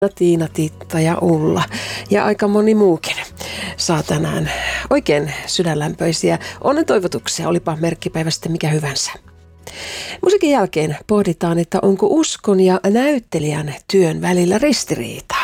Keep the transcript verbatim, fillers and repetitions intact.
Tiina, Titta ja Ulla ja aika moni muukin saa tänään oikein sydänlämpöisiä onnentoivotuksia, olipa merkkipäivä sitten mikä hyvänsä. Musiikin jälkeen pohditaan, että onko uskon ja näyttelijän työn välillä ristiriitaa.